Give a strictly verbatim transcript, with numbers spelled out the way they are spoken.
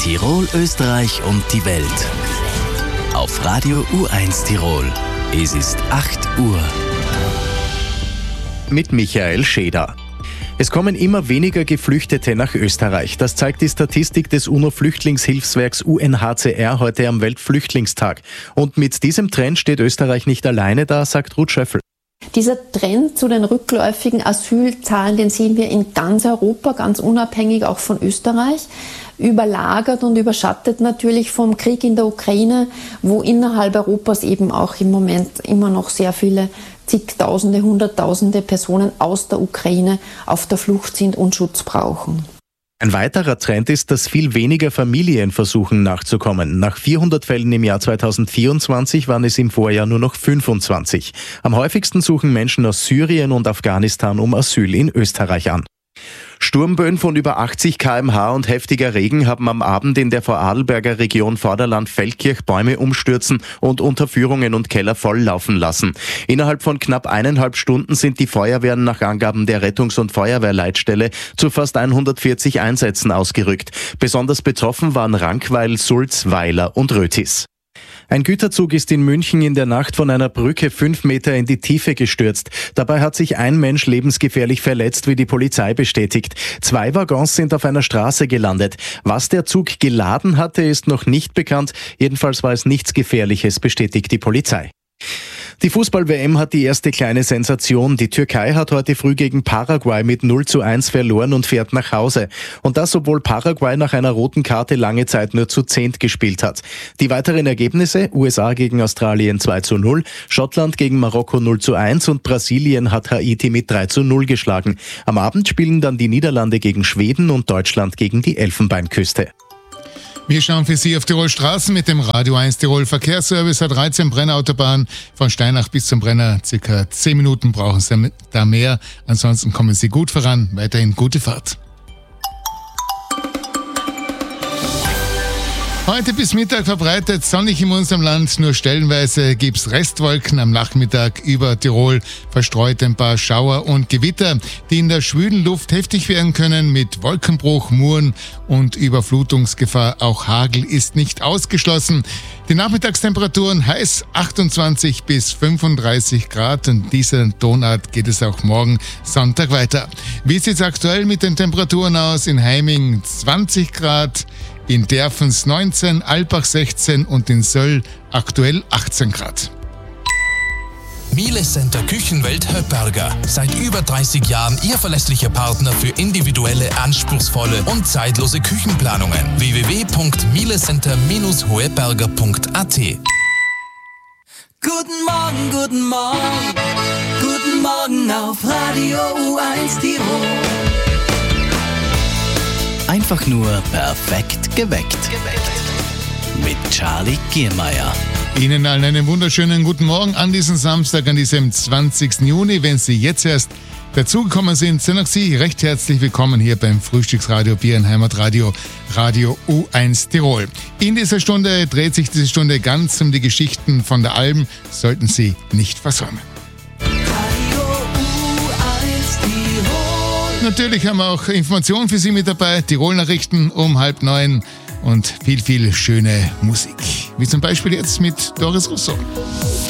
Tirol, Österreich und die Welt. Auf Radio U eins Tirol. Es ist acht Uhr. Mit Michael Scheder. Es kommen immer weniger Geflüchtete nach Österreich. Das zeigt die Statistik des UNO-Flüchtlingshilfswerks U N H C R heute am Weltflüchtlingstag. Und mit diesem Trend steht Österreich nicht alleine da, sagt Ruth Schöffel. Dieser Trend zu den rückläufigen Asylzahlen, den sehen wir in ganz Europa, ganz unabhängig auch von Österreich, überlagert und überschattet natürlich vom Krieg in der Ukraine, wo innerhalb Europas eben auch im Moment immer noch sehr viele zigtausende, hunderttausende Personen aus der Ukraine auf der Flucht sind und Schutz brauchen. Ein weiterer Trend ist, dass viel weniger Familien versuchen nachzukommen. Nach vierhundert Fällen im Jahr zweitausendvierundzwanzig waren es im Vorjahr nur noch fünfundzwanzig. Am häufigsten suchen Menschen aus Syrien und Afghanistan um Asyl in Österreich an. Sturmböen von über achtzig Kilometer pro Stunde und heftiger Regen haben am Abend in der Vorarlberger Region Vorderland-Feldkirch Bäume umstürzen und Unterführungen und Keller volllaufen lassen. Innerhalb von knapp eineinhalb Stunden sind die Feuerwehren nach Angaben der Rettungs- und Feuerwehrleitstelle zu fast hundertvierzig Einsätzen ausgerückt. Besonders betroffen waren Rankweil, Sulz, Weiler und Rötis. Ein Güterzug ist in München in der Nacht von einer Brücke fünf Meter in die Tiefe gestürzt. Dabei hat sich ein Mensch lebensgefährlich verletzt, wie die Polizei bestätigt. Zwei Waggons sind auf einer Straße gelandet. Was der Zug geladen hatte, ist noch nicht bekannt. Jedenfalls war es nichts Gefährliches, bestätigt die Polizei. Die Fußball-W M hat die erste kleine Sensation. Die Türkei hat heute früh gegen Paraguay mit null zu eins verloren und fährt nach Hause. Und das, obwohl Paraguay nach einer roten Karte lange Zeit nur zu zehnt gespielt hat. Die weiteren Ergebnisse: U S A gegen Australien zwei zu null, Schottland gegen Marokko null zu eins und Brasilien hat Haiti mit drei zu null geschlagen. Am Abend spielen dann die Niederlande gegen Schweden und Deutschland gegen die Elfenbeinküste. Wir schauen für Sie auf Tirol Straßen mit dem Radio eins Tirol Verkehrsservice. A dreizehn Brennerautobahn von Steinach bis zum Brenner. Circa zehn Minuten brauchen Sie da mehr. Ansonsten kommen Sie gut voran. Weiterhin gute Fahrt. Heute bis Mittag verbreitet sonnig in unserem Land, nur stellenweise gibt's Restwolken am Nachmittag über Tirol, verstreut ein paar Schauer und Gewitter, die in der schwülen Luft heftig werden können mit Wolkenbruch, Muren und Überflutungsgefahr. Auch Hagel ist nicht ausgeschlossen. Die Nachmittagstemperaturen heiß achtundzwanzig bis fünfunddreißig Grad und dieser Tonart geht es auch morgen Sonntag weiter. Wie sieht's aktuell mit den Temperaturen aus? In Heiming zwanzig Grad, in Derfens neunzehn, Alpbach sechzehn und in Söll aktuell achtzehn Grad. Miele Center Küchenwelt Höpperger. Seit über dreißig Jahren Ihr verlässlicher Partner für individuelle, anspruchsvolle und zeitlose Küchenplanungen. w w w punkt mielecenter Bindestrich hoeberger punkt a t. Guten Morgen, guten Morgen, guten Morgen auf Radio U eins Tirol. Einfach nur perfekt geweckt. Mit Charlie Giermeier. Ihnen allen einen wunderschönen guten Morgen an diesem Samstag, an diesem zwanzigsten Juni. Wenn Sie jetzt erst dazugekommen sind, sind auch Sie recht herzlich willkommen hier beim Frühstücksradio Bier in Heimatradio, Radio U eins Tirol. In dieser Stunde dreht sich diese Stunde ganz um die Geschichten von der Alm, sollten Sie nicht versäumen. Natürlich haben wir auch Informationen für Sie mit dabei, Tirol-Nachrichten um halb neun und viel, viel schöne Musik. Wie zum Beispiel jetzt mit Doris Rousseau.